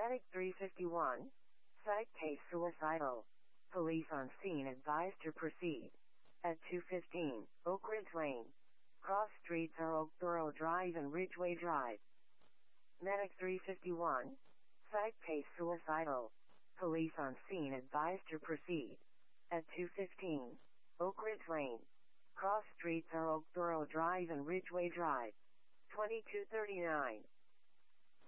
Medic 351. Psych case suicidal. Police on scene advised to proceed. At 2:15, Oak Ridge Lane. Cross streets are Oakboro Drive and Ridgeway Drive. Medic 351. Psych case suicidal. Police on scene advised to proceed. At 2:15, Oak Ridge Lane. Cross streets are Oakboro Drive and Ridgeway Drive. 2239.